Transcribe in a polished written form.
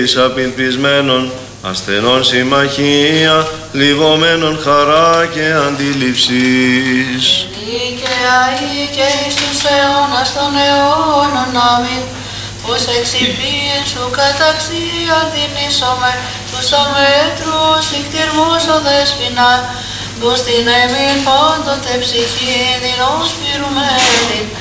Εις απελπισμένων, ασθενών συμμαχία, λιβωμένων χαρά και αντίληψης. Δίκαια ή και εις τους αιώνας των αιώνων, αμήν. Πως εξυπήν σου καταξία τιμήσομαι, τους αμέτρους νυχτηρμούς ο δέσποινα, τους την εμήν πάντοτε ψυχή δεινός πυρουμένη.